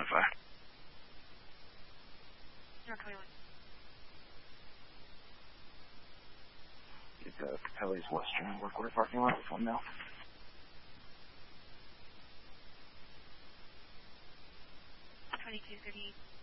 105. North 21. It's Capelli's Western work order parking lot with 1 mil. 2238.